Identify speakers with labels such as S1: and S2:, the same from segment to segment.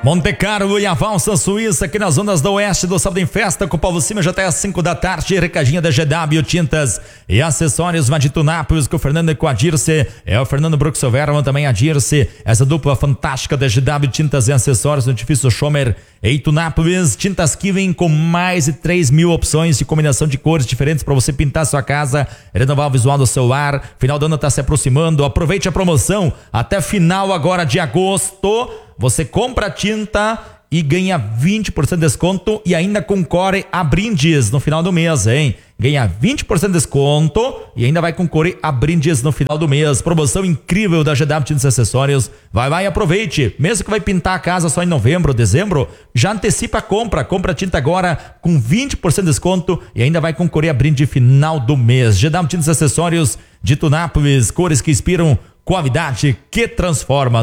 S1: Monte Carlo e a Valsa Suíça, aqui nas zonas do oeste do Sábado em Festa, com o Paulo Cima, já até às 5 da tarde, recadinha da GW Tintas e Acessórios, Vadito Nápoles, com o Fernando e com a Dirce, o Fernando Bruxoverman, também a Dirce, essa dupla fantástica da GW Tintas e Acessórios no edifício Schomer, em Tunápolis, tintas Kiven com mais de 3.000 opções de combinação de cores diferentes para você pintar sua casa, renovar o visual do seu lar. Final do ano está se aproximando, aproveite a promoção até final agora de agosto. Você compra tinta e ganha 20% de desconto e ainda concorre a brindes no final do mês, hein? Ganha 20% de desconto e ainda vai concorrer a brindes no final do mês. Promoção incrível da GW Tintas e Acessórios. Vai e aproveite. Mesmo que vai pintar a casa só em novembro, dezembro, já antecipa a compra. Compra a tinta agora com 20% de desconto e ainda vai concorrer a brinde final do mês. GW Tintas e Acessórios de Tunápolis, cores que inspiram, qualidade que transforma.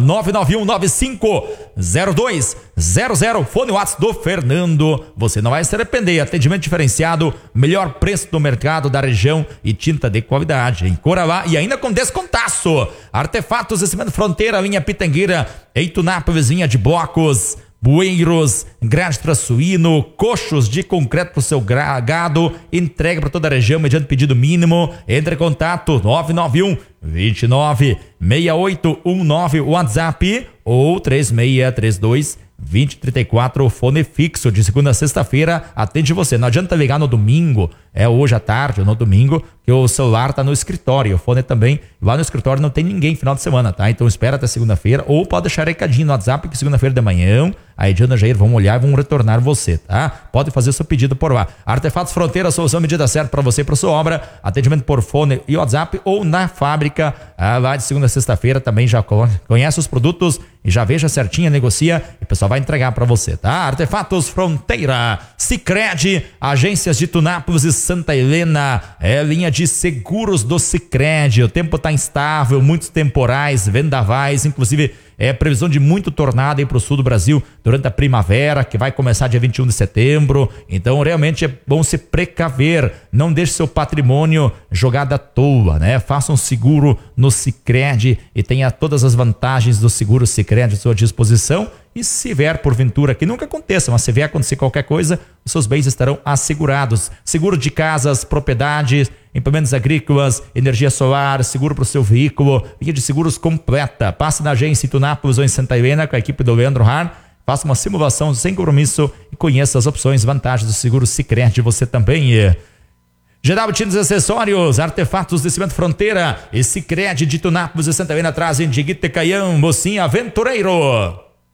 S1: 991950200, fone WhatsApp do Fernando. Você não vai se arrepender. Atendimento diferenciado, melhor preço do mercado da região e tinta de qualidade em Coravá e ainda com descontaço. Artefatos de Cimento Fronteira, linha Pitangueira, em Tunápolis, linha de blocos, bueiros, grade para suíno, coxos de concreto para o seu gado, entrega para toda a região mediante pedido mínimo. Entre em contato 991 29 6819, WhatsApp, ou 3632 2034, fone fixo, de segunda a sexta-feira, atende você. Não adianta ligar no domingo, hoje à tarde ou no domingo, que o celular tá no escritório, o fone também, lá no escritório não tem ninguém final de semana, tá? Então espera até segunda-feira, ou pode deixar recadinho no WhatsApp, que segunda-feira de manhã, a Ediana Jair vão olhar e vão retornar você, tá? Pode fazer seu pedido por lá. Artefatos Fronteira, solução medida certa para você e para sua obra, atendimento por fone e WhatsApp ou na fábrica, lá de segunda a sexta-feira, também já conhece os produtos e já veja certinho, negocia e o pessoal vai entregar para você, tá? Artefatos Fronteira, Sicredi, agências de Tunápolis e Santa Helena, linha de seguros do Sicredi. O tempo tá instável, muitos temporais, vendavais, inclusive previsão de muito tornado aí pro sul do Brasil durante a primavera, que vai começar dia 21 de setembro. Então realmente é bom se precaver, não deixe seu patrimônio jogado à toa, né? Faça um seguro no Sicredi e tenha todas as vantagens do seguro Sicredi à sua disposição. E se vier porventura, que nunca aconteça, mas se vier acontecer qualquer coisa, os seus bens estarão assegurados. Seguro de casas, propriedades, implementos agrícolas, energia solar, seguro para o seu veículo, linha de seguros completa. Passe na agência em Tunápolis ou em Santa Helena com a equipe do Leandro Hahn. Faça uma simulação sem compromisso e conheça as opções e vantagens do seguro Sicredi. Você também. GW Tintas e Acessórios, artefatos de Cimento Fronteira e Sicredi de Tunápolis e Santa Helena trazem de Guitecaião, Mocinha Aventureiro.